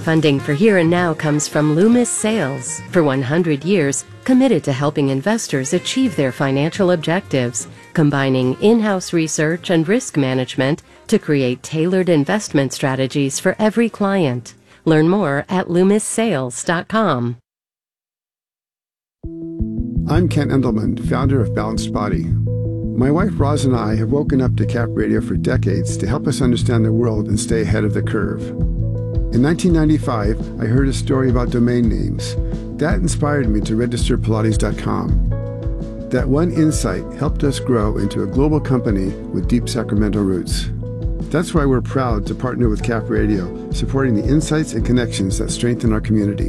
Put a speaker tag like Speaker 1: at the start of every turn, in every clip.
Speaker 1: Funding for Here and Now comes from Loomis Sales. For 100 years, committed to helping investors achieve their financial objectives, combining in-house research and risk management to create tailored investment strategies for every client. Learn more at LoomisSales.com.
Speaker 2: I'm Ken Endelman, founder of Balanced Body. My wife Roz and I have woken up to Cap Radio for decades to help us understand the world and stay ahead of the curve. In 1995, I heard a story about domain names. That inspired me to register Pilates.com. That one insight helped us grow into a global company with deep Sacramento roots. That's why we're proud to partner with Cap Radio, supporting the insights and connections that strengthen our community.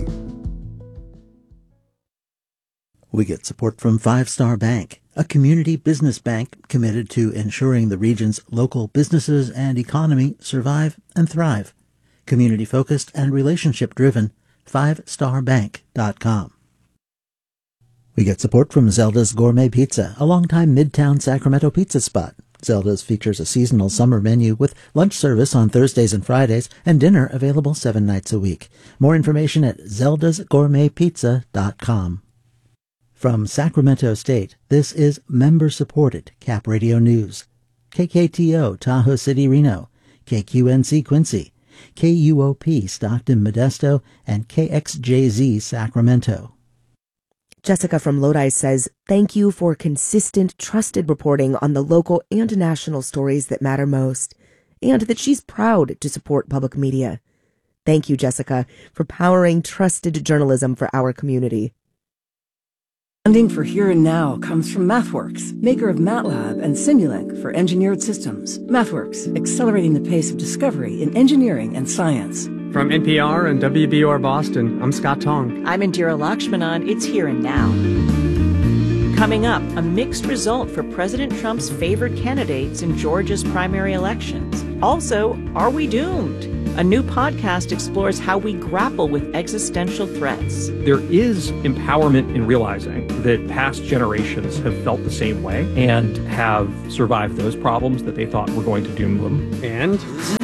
Speaker 3: We get support from Five Star Bank, a community business bank committed to ensuring the region's local businesses and economy survive and thrive. Community-focused and relationship-driven, FiveStarBank.com. We get support from Zelda's Gourmet Pizza, a longtime Midtown Sacramento pizza spot. Zelda's features a seasonal summer menu with lunch service on Thursdays and Fridays and dinner available 7 nights a week. More information at zeldasgourmetpizza.com. From Sacramento State, this is member-supported Cap Radio News. KKTO Tahoe City, Reno, KQNC Quincy, KUOP Stockton Modesto, and KXJZ Sacramento.
Speaker 4: Jessica from Lodi says, thank you for consistent, trusted reporting on the local and national stories that matter most, and that she's proud to support public media. Thank you, Jessica, for powering trusted journalism for our community.
Speaker 5: Funding for Here and Now comes from MathWorks, maker of MATLAB and Simulink for engineered systems. MathWorks, accelerating the pace of discovery in engineering and science.
Speaker 6: From NPR and WBOR Boston, I'm Scott Tong.
Speaker 7: I'm Indira Lakshmanan. It's Here and Now. Coming up, a mixed result for President Trump's favored candidates in Georgia's primary elections. Also, are we doomed? A new podcast explores how we grapple with existential threats.
Speaker 8: There is empowerment in realizing that past generations have felt the same way and have survived those problems that they thought were going to doom them.
Speaker 6: And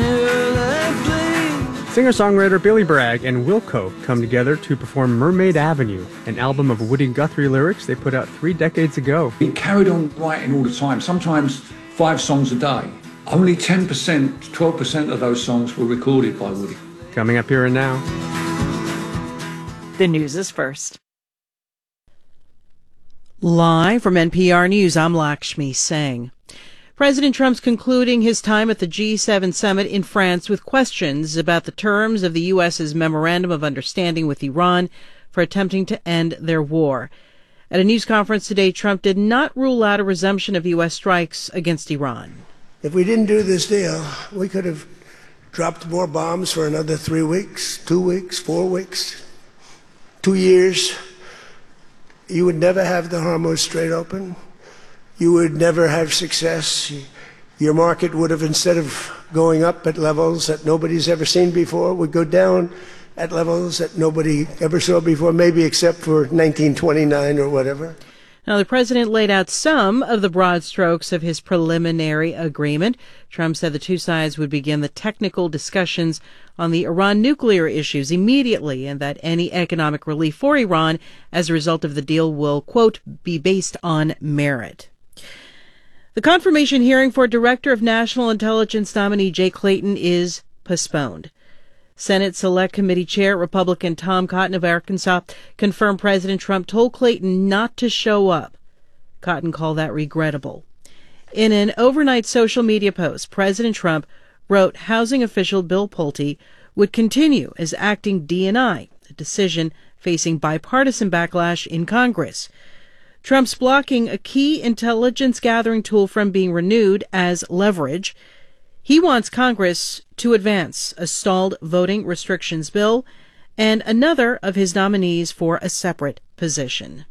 Speaker 6: singer-songwriter Billy Bragg and Wilco come together to perform Mermaid Avenue, an album of Woody Guthrie lyrics they put out 3 decades ago.
Speaker 9: We carried on writing all the time, sometimes 5 songs a day. Only 10%, 12% of those songs were recorded by Woody.
Speaker 6: Coming up Here and Now.
Speaker 7: The news is first.
Speaker 10: Live from NPR News, I'm Lakshmi Singh. President Trump's concluding his time at the G7 summit in France with questions about the terms of the U.S.'s Memorandum of Understanding with Iran for attempting to end their war. At a news conference today, Trump did not rule out a resumption of U.S. strikes against Iran.
Speaker 11: If we didn't do this deal, we could have dropped more bombs for another 3 weeks, 2 weeks, 4 weeks, 2 years. You would never have the Hormuz Strait open. You would never have success. Your market would have, instead of going up at levels that nobody's ever seen before, would go down at levels that nobody ever saw before, maybe except for 1929 or whatever.
Speaker 10: Now, the president laid out some of the broad strokes of his preliminary agreement. Trump said the two sides would begin the technical discussions on the Iran nuclear issues immediately, and that any economic relief for Iran as a result of the deal will, quote, be based on merit. The confirmation hearing for Director of National Intelligence nominee Jay Clayton is postponed. Senate Select Committee Chair Republican Tom Cotton of Arkansas confirmed President Trump told Clayton not to show up. Cotton called that regrettable. In an overnight social media post, President Trump wrote housing official Bill Pulte would continue as acting DNI, a decision facing bipartisan backlash in Congress. Trump's blocking a key intelligence gathering tool from being renewed as leverage. He wants Congress to advance a stalled voting restrictions bill and another of his nominees for a separate position.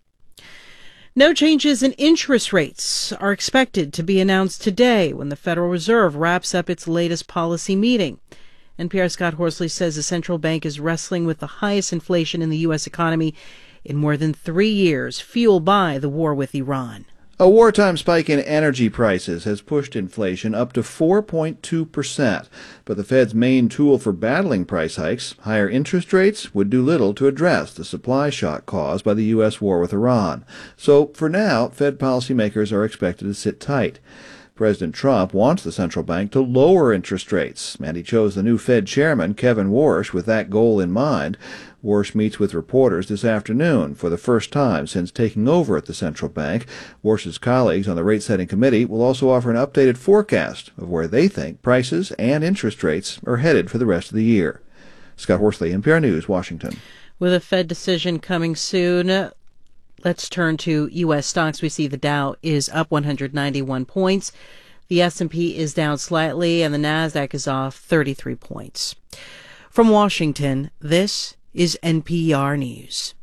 Speaker 10: No changes in interest rates are expected to be announced today when the Federal Reserve wraps up its latest policy meeting. NPR's Scott Horsley says the central bank is wrestling with the highest inflation in the U.S. economy in more than 3 years, fueled by the war with Iran.
Speaker 12: A wartime spike in energy prices has pushed inflation up to 4.2%, but the Fed's main tool for battling price hikes, higher interest rates, would do little to address the supply shock caused by the U.S. war with Iran. So, for now, Fed policymakers are expected to sit tight. President Trump wants the central bank to lower interest rates, and he chose the new Fed chairman, Kevin Warsh, with that goal in mind. Warsh meets with reporters this afternoon for the first time since taking over at the central bank. Warsh's colleagues on the rate-setting committee will also offer an updated forecast of where they think prices and interest rates are headed for the rest of the year. Scott Horsley, NPR News, Washington.
Speaker 10: With a Fed decision coming soon, let's turn to U.S. stocks. We see the Dow is up 191 points. The S&P is down slightly, and the Nasdaq is off 33 points. From Washington, this is NPR News.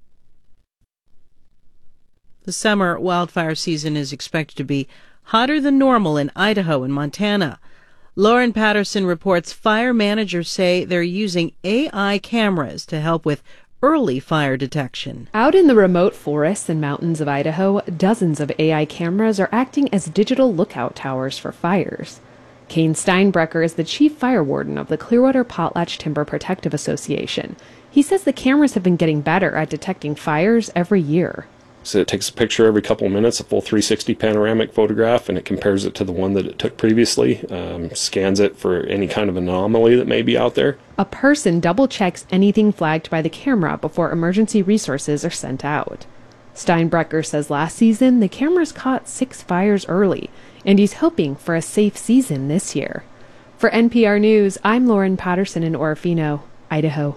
Speaker 10: The summer wildfire season is expected to be hotter than normal in Idaho and Montana. Lauren Patterson reports fire managers say they're using AI cameras to help with early fire detection.
Speaker 13: Out in the remote forests and mountains of Idaho, dozens of AI cameras are acting as digital lookout towers for fires. Kane Steinbrecher is the chief fire warden of the Clearwater Potlatch Timber Protective Association. He says the cameras have been getting better at detecting fires every year.
Speaker 14: So it takes a picture every couple of minutes, a full 360 panoramic photograph, and it compares it to the one that it took previously, scans it for any kind of anomaly that may be out there.
Speaker 13: A person double-checks anything flagged by the camera before emergency resources are sent out. Steinbrecher says last season the cameras caught 6 fires early, and he's hoping for a safe season this year. For NPR News, I'm Lauren Patterson in Orofino, Idaho.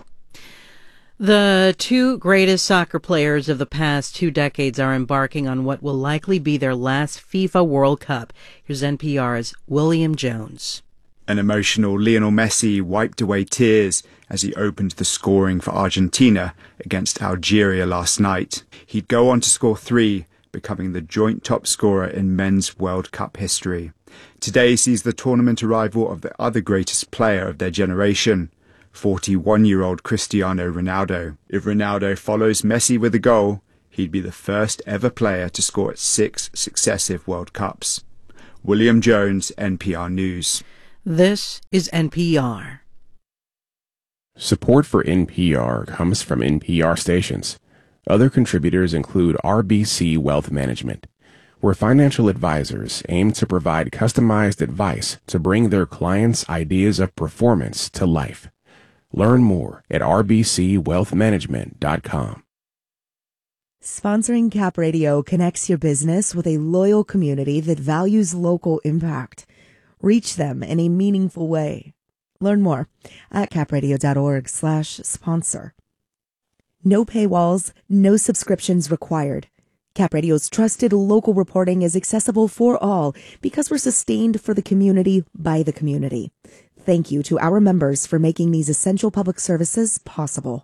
Speaker 10: The two greatest soccer players of the past 2 decades are embarking on what will likely be their last FIFA World Cup. Here's NPR's William Jones.
Speaker 15: An emotional Lionel Messi wiped away tears as he opened the scoring for Argentina against Algeria last night. He'd go on to score 3, becoming the joint top scorer in men's World Cup history. Today sees the tournament arrival of the other greatest player of their generation, 41-year-old Cristiano Ronaldo. If Ronaldo follows Messi with a goal, he'd be the first ever player to score at 6 successive World Cups. William Jones, NPR News.
Speaker 10: This is NPR.
Speaker 16: Support for NPR comes from NPR stations. Other contributors include RBC Wealth Management, where financial advisors aim to provide customized advice to bring their clients' ideas of performance to life. Learn more at rbcwealthmanagement.com.
Speaker 4: Sponsoring Cap Radio connects your business with a loyal community that values local impact. Reach them in a meaningful way. Learn more at capradio.org/sponsor. No paywalls, no subscriptions required. Cap Radio's trusted local reporting is accessible for all because we're sustained for the community by the community. Thank you to our members for making these essential public services possible.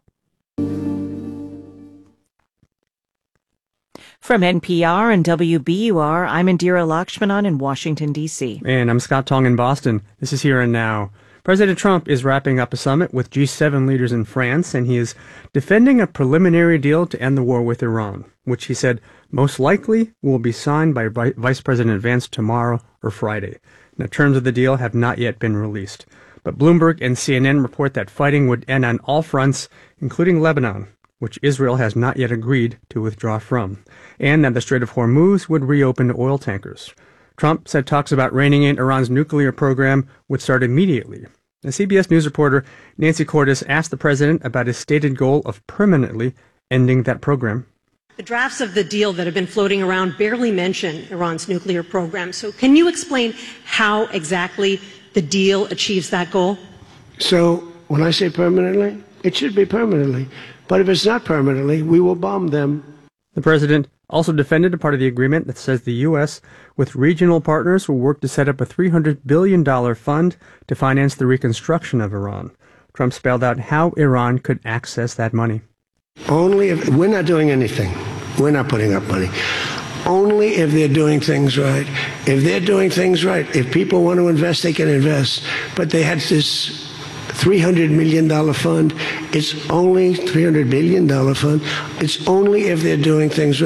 Speaker 7: From NPR and WBUR, I'm Indira Lakshmanan in Washington, D.C.
Speaker 6: And I'm Scott Tong in Boston. This is Here and Now. President Trump is wrapping up a summit with G7 leaders in France, and he is defending a preliminary deal to end the war with Iran, which he said most likely will be signed by Vice President Vance tomorrow or Friday. Now, terms of the deal have not yet been released, but Bloomberg and CNN report that fighting would end on all fronts, including Lebanon, which Israel has not yet agreed to withdraw from, and that the Strait of Hormuz would reopen to oil tankers. Trump said talks about reining in Iran's nuclear program would start immediately. A CBS News reporter, Nancy Cordes, asked the president about his stated goal of permanently ending that program.
Speaker 17: The drafts of the deal that have been floating around barely mention Iran's nuclear program. So can you explain how exactly the deal achieves that goal?
Speaker 11: So when I say permanently, it should be permanently. But if it's not permanently, we will bomb them.
Speaker 6: The president also defended a part of the agreement that says the U.S. with regional partners will work to set up a $300 billion fund to finance the reconstruction of Iran. Trump spelled out how Iran could access that money.
Speaker 11: Only if we're not doing anything. We're not putting up money. Only if they're doing things right. If they're doing things right, if people want to invest, they can invest. But they had this $300 million fund. It's only $300 billion fund. It's only if they're doing things right.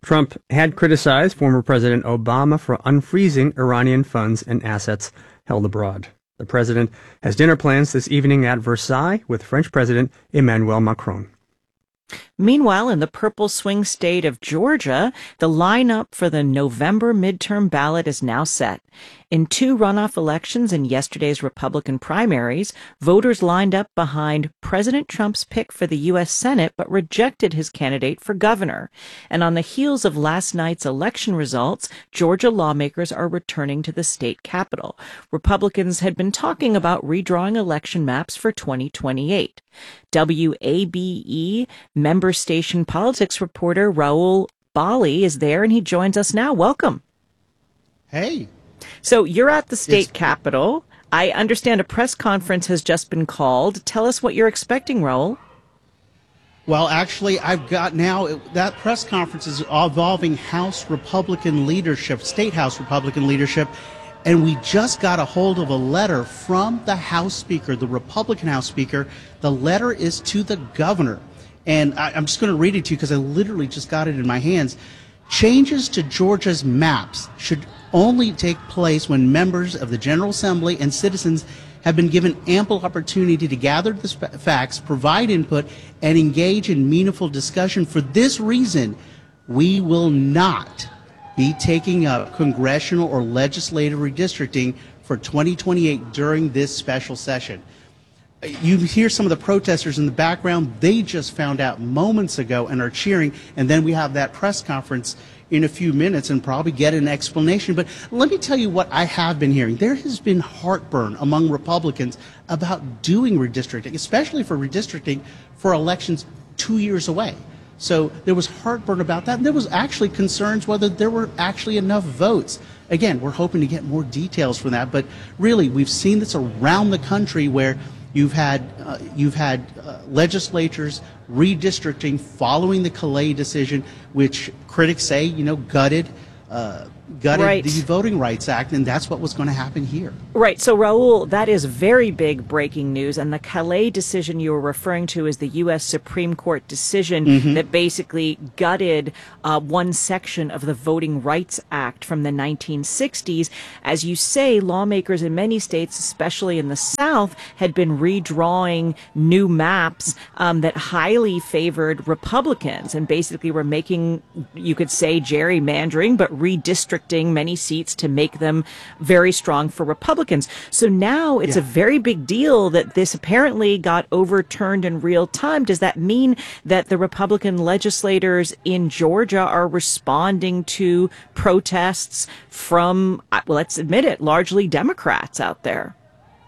Speaker 6: Trump had criticized former President Obama for unfreezing Iranian funds and assets held abroad. The president has dinner plans this evening at Versailles with French President Emmanuel Macron.
Speaker 7: Meanwhile, in the purple swing state of Georgia, the lineup for the November midterm ballot is now set. In 2 runoff elections and yesterday's Republican primaries, voters lined up behind President Trump's pick for the U.S. Senate but rejected his candidate for governor. And on the heels of last night's election results, Georgia lawmakers are returning to the state capitol. Republicans had been talking about redrawing election maps for 2028. WABE member station politics reporter Raul Bali is there, and he joins us now. Welcome.
Speaker 18: Hey.
Speaker 7: So you're at the state capitol. I understand a press conference has just been called. Tell us what you're expecting, Raul.
Speaker 18: Well, actually, I've got now that press conference is involving House Republican leadership, State House Republican leadership, and we just got a hold of a letter from the House Speaker, the Republican House Speaker. The letter is to the governor, and I'm just going to read it to you because I literally just got it in my hands. Changes to Georgia's maps should only take place when members of the General Assembly and citizens have been given ample opportunity to gather the facts, provide input, and engage in meaningful discussion. For this reason, we will not be taking up congressional or legislative redistricting for 2028 during this special session. You hear some of the protesters in the background. They just found out moments ago and are cheering, and then we have that press conference in a few minutes and probably get an explanation. But let me tell you what I have been hearing. There has been heartburn among Republicans about doing redistricting, especially for redistricting for elections 2 years away. So there was heartburn about that, and there was actually concerns whether there were actually enough votes. Again, we're hoping to get more details from that, but really we've seen this around the country where you've had legislatures redistricting following the Calais decision, which critics say, gutted
Speaker 7: right.
Speaker 18: the Voting Rights Act, and that's what was going to happen here.
Speaker 7: Right. So, Raul, that is very big breaking news. And the Calais decision you were referring to is the U.S. Supreme Court decision that basically gutted one section of the Voting Rights Act from the 1960s. As you say, lawmakers in many states, especially in the South, had been redrawing new maps that highly favored Republicans and basically were making, you could say, gerrymandering, but redistricting many seats to make them very strong for Republicans. So now it's a very big deal that this apparently got overturned in real time. Does that mean that the Republican legislators in Georgia are responding to protests from, well, let's admit it, largely Democrats out there?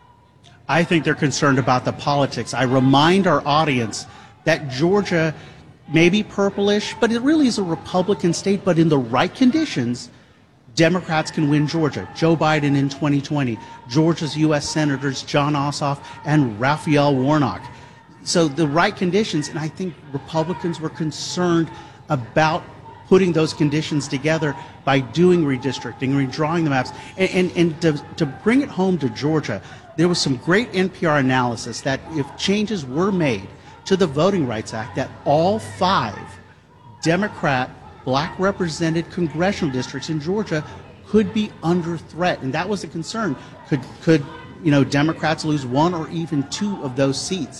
Speaker 18: I think they're concerned about the politics. I remind our audience that Georgia may be purplish, but it really is a Republican state, but in the right conditions, Democrats can win Georgia. Joe Biden in 2020, Georgia's U.S. Senators Jon Ossoff and Raphael Warnock. So the right conditions, and I think Republicans were concerned about putting those conditions together by doing redistricting, redrawing the maps. And to bring it home to Georgia, there was some great NPR analysis that if changes were made to the Voting Rights Act, that all 5 Democrat black represented congressional districts in Georgia could be under threat, and that was a concern. Could Democrats lose 1 or even 2 of those seats?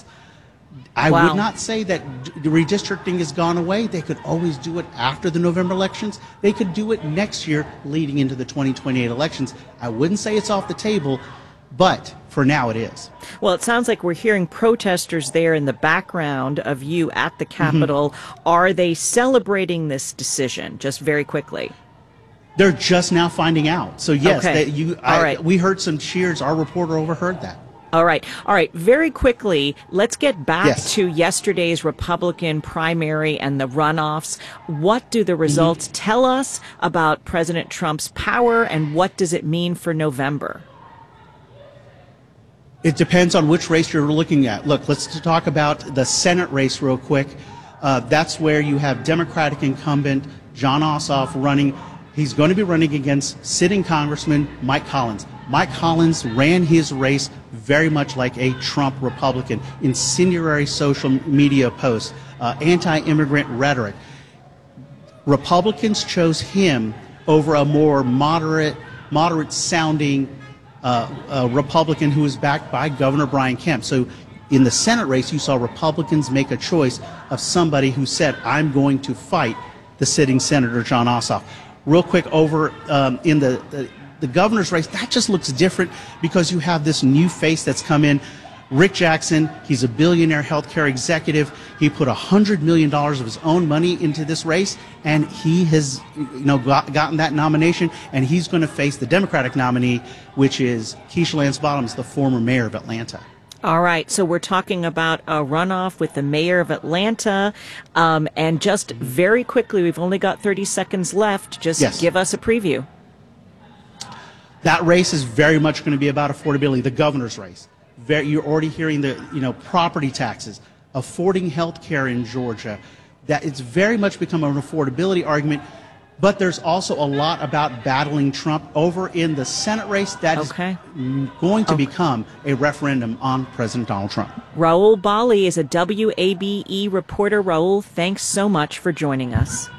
Speaker 18: I would not say that redistricting has gone away. They could always do it after the November elections. They could do it next year leading into the 2028 elections. I wouldn't say it's off the table, but for now it is.
Speaker 7: Well, it sounds like we're hearing protesters there in the background of you at the Capitol. Are they celebrating this decision, just very quickly?
Speaker 18: They're just now finding out. So yes,
Speaker 7: Okay.
Speaker 18: We heard some cheers. Our reporter overheard that.
Speaker 7: All right. Very quickly, let's get back to yesterday's Republican primary and the runoffs. What do the results tell us about President Trump's power, and what does it mean for November?
Speaker 18: It depends on which race you're looking at. Look, let's talk about the Senate race real quick. That's where you have Democratic incumbent Jon Ossoff running. He's going to be running against sitting Congressman Mike Collins. Mike Collins ran his race very much like a Trump Republican, incendiary social media posts, anti-immigrant rhetoric. Republicans chose him over a more moderate-sounding Republican who was backed by Governor Brian Kemp. So in the Senate race, you saw Republicans make a choice of somebody who said, I'm going to fight the sitting Senator Jon Ossoff. Real quick, over in the governor's race, that just looks different because you have this new face that's come in. Rick Jackson, he's a billionaire healthcare executive. He put $100 million of his own money into this race, and he has gotten that nomination, and he's going to face the Democratic nominee, which is Keisha Lance Bottoms, the former mayor of Atlanta.
Speaker 7: All right, so we're talking about a runoff with the mayor of Atlanta. And just very quickly, we've only got 30 seconds left. Just give us a preview.
Speaker 18: That race is very much going to be about affordability, the governor's race. You're already hearing the property taxes, affording health care in Georgia. That it's very much become an affordability argument. But there's also a lot about battling Trump over in the Senate race that is going to become a referendum on President Donald Trump.
Speaker 7: Raul Bali is a WABE reporter. Raul, thanks so much for joining us.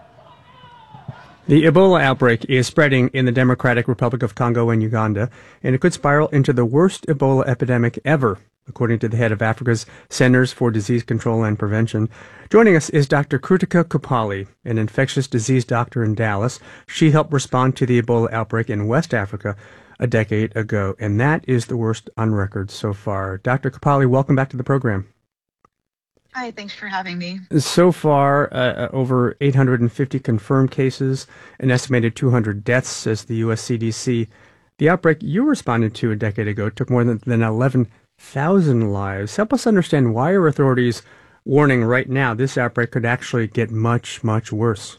Speaker 6: The Ebola outbreak is spreading in the Democratic Republic of Congo and Uganda, and it could spiral into the worst Ebola epidemic ever, according to the head of Africa's Centers for Disease Control and Prevention. Joining us is Dr. Krutika Kupali, an infectious disease doctor in Dallas. She helped respond to the Ebola outbreak in West Africa a decade ago, and that is the worst on record so far. Dr. Kupali, welcome back to the program.
Speaker 19: Hi, thanks for having me.
Speaker 6: So far, over 850 confirmed cases, an estimated 200 deaths, says the U.S. CDC. The outbreak you responded to a decade ago took more than 11,000 lives. Help us understand, why are authorities warning right now this outbreak could actually get much, much worse?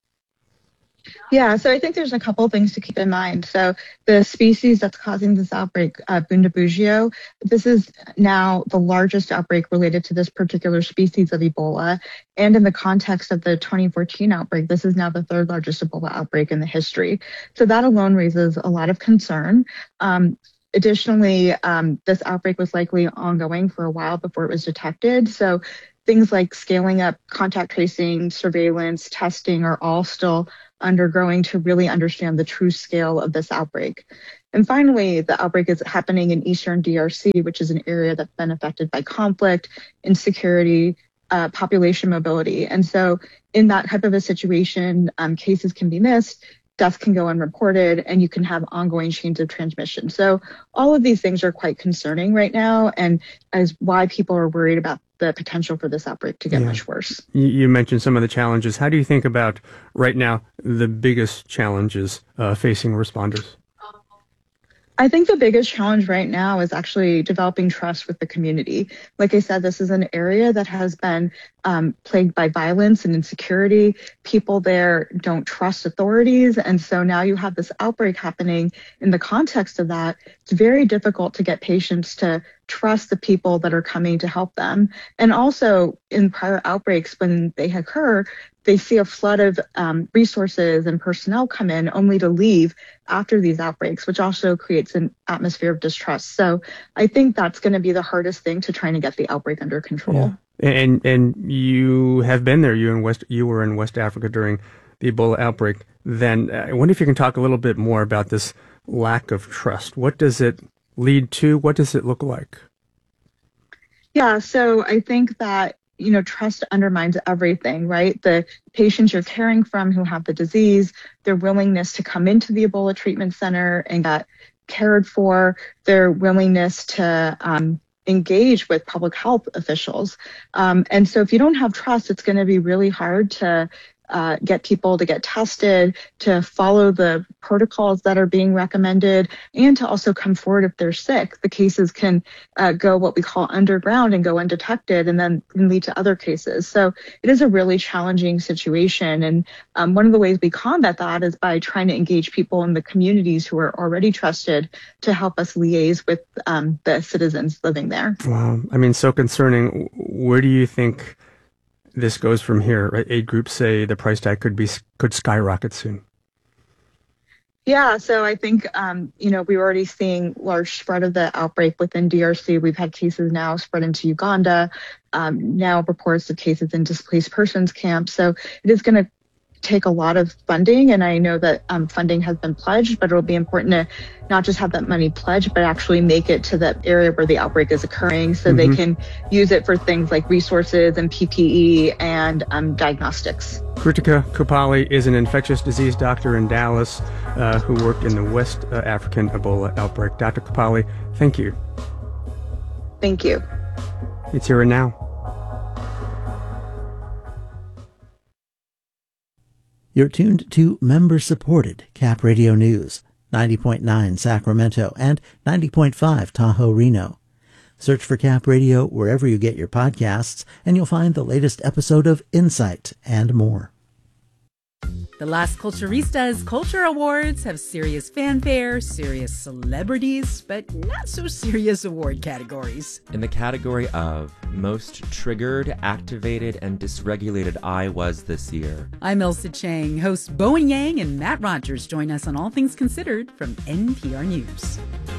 Speaker 19: Yeah, so I think there's a couple of things to keep in mind. So the species that's causing this outbreak, Bundibugyo, this is now the largest outbreak related to this particular species of Ebola. And in the context of the 2014 outbreak, this is now the third largest Ebola outbreak in the history. So that alone raises a lot of concern. Additionally, this outbreak was likely ongoing for a while before it was detected. So things like scaling up contact tracing, surveillance, testing are all still undergoing to really understand the true scale of this outbreak. And finally, the outbreak is happening in eastern DRC, which is an area that's been affected by conflict, insecurity, population mobility. And so in that type of a situation, cases can be missed, deaths can go unreported, and you can have ongoing chains of transmission. So all of these things are quite concerning right now, and is why people are worried about the potential for this outbreak to get much worse.
Speaker 6: You mentioned some of the challenges. How do you think about, right now, the biggest challenges facing responders?
Speaker 19: I think the biggest challenge right now is actually developing trust with the community. Like I said, this is an area that has been plagued by violence and insecurity. People there don't trust authorities. And so now you have this outbreak happening in the context of that. It's very difficult to get patients to trust the people that are coming to help them. And also in prior outbreaks, when they occur, they see a flood of resources and personnel come in only to leave after these outbreaks, which also creates an atmosphere of distrust. So I think that's going to be the hardest thing to trying to get the outbreak under control.
Speaker 6: Yeah. And you have been there. You were in West Africa during the Ebola outbreak. Then I wonder if you can talk a little bit more about this lack of trust. What does it lead to? What does it look like?
Speaker 19: Yeah, so I think that trust undermines everything, right? The patients you're caring from who have the disease, their willingness to come into the Ebola treatment center and get cared for, their willingness to engage with public health officials. And so if you don't have trust, it's going to be really hard to get people to get tested, to follow the protocols that are being recommended, and to also come forward if they're sick. The cases can go what we call underground and go undetected, and then can lead to other cases. So it is a really challenging situation. And one of the ways we combat that is by trying to engage people in the communities who are already trusted to help us liaise with the citizens living there.
Speaker 6: Wow. I mean, so concerning. Where do you think this goes from here? Right? Aid groups say the price tag could skyrocket soon.
Speaker 19: Yeah, so I think, we're already seeing large spread of the outbreak within DRC. We've had cases now spread into Uganda, now reports of cases in displaced persons camps. So it is going to take a lot of funding, and I know that funding has been pledged, but it'll be important to not just have that money pledged, but actually make it to the area where the outbreak is occurring so they can use it for things like resources and PPE and diagnostics.
Speaker 6: Kritika Kupali is an infectious disease doctor in Dallas who worked in the West African Ebola outbreak. Dr. Kupali, thank you.
Speaker 19: Thank you.
Speaker 6: It's Here and Now.
Speaker 3: You're tuned to member-supported Cap Radio News, 90.9 Sacramento and 90.5 Tahoe, Reno. Search for Cap Radio wherever you get your podcasts, and you'll find the latest episode of Insight and more.
Speaker 20: The Las Culturistas Culture Awards have serious fanfare, serious celebrities, but not so serious award categories.
Speaker 21: In the category of Most Triggered, Activated, and Dysregulated I Was this year.
Speaker 20: I'm Elsa Chang. Hosts Bowen Yang and Matt Rogers join us on All Things Considered from NPR News.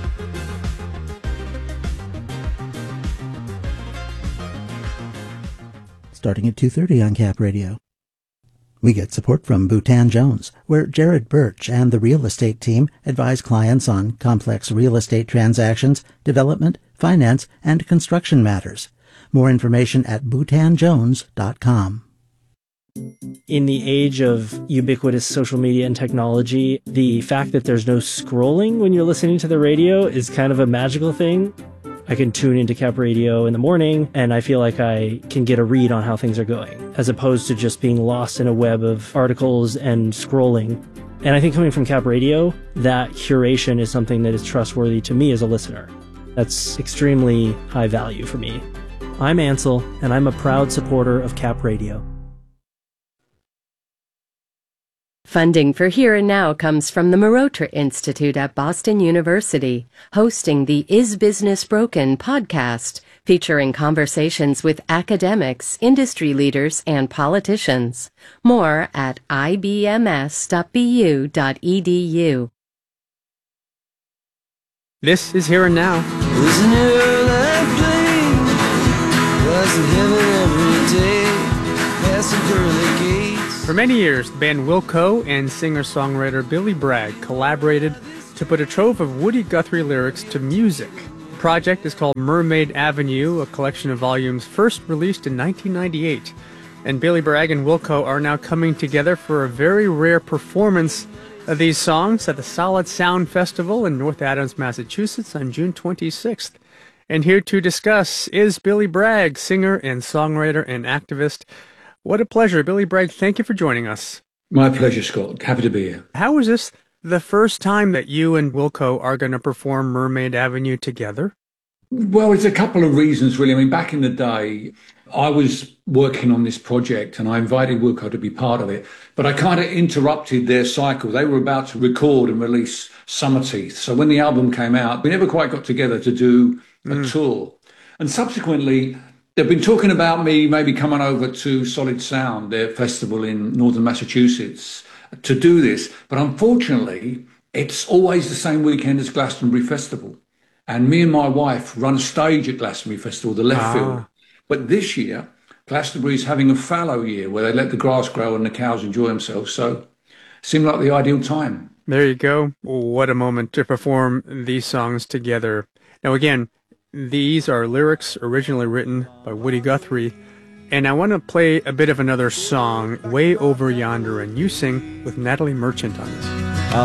Speaker 3: Starting at 2:30 on Cap Radio. We get support from Bhutan Jones, where Jared Birch and the real estate team advise clients on complex real estate transactions, development, finance, and construction matters. More information at bhutanjones.com.
Speaker 22: In the age of ubiquitous social media and technology, the fact that there's no scrolling when you're listening to the radio is kind of a magical thing. I can tune into Cap Radio in the morning, and I feel like I can get a read on how things are going, as opposed to just being lost in a web of articles and scrolling. And I think coming from Cap Radio, that curation is something that is trustworthy to me as a listener. That's extremely high value for me. I'm Ansel, and I'm a proud supporter of Cap Radio.
Speaker 1: Funding for Here and Now comes from the Marotra Institute at Boston University, hosting the Is Business Broken podcast, featuring conversations with academics, industry leaders, and politicians. More at ibms.bu.edu.
Speaker 6: This is Here and Now.
Speaker 23: Isn't it like playing? Doesn't heaven every day past the pearly gates?
Speaker 6: For many years, the band Wilco and singer-songwriter Billy Bragg collaborated to put a trove of Woody Guthrie lyrics to music. The project is called Mermaid Avenue, a collection of volumes first released in 1998. And Billy Bragg and Wilco are now coming together for a very rare performance of these songs at the Solid Sound Festival in North Adams, Massachusetts on June 26th. And here to discuss is Billy Bragg, singer and songwriter and activist. What a pleasure. Billy Bragg, thank you for joining us.
Speaker 9: My pleasure, Scott. Happy to be here.
Speaker 6: How is this the first time that you and Wilco are going to perform Mermaid Avenue together?
Speaker 9: Well, it's a couple of reasons, really. I mean, back in the day, I was working on this project and I invited Wilco to be part of it, but I kind of interrupted their cycle. They were about to record and release Summer Teeth. So when the album came out, we never quite got together to do a tour. And subsequently, they've been talking about me maybe coming over to Solid Sound, their festival in northern Massachusetts, to do this. But unfortunately, it's always the same weekend as Glastonbury Festival. And me and my wife run a stage at Glastonbury Festival, the Left Field. But this year, Glastonbury's having a fallow year where they let the grass grow and the cows enjoy themselves. So it seemed like the ideal time.
Speaker 6: There you go. What a moment to perform these songs together. Now, again, these are lyrics originally written by Woody Guthrie, and I want to play a bit of another song, Way Over Yonder, and you sing with Natalie Merchant on this.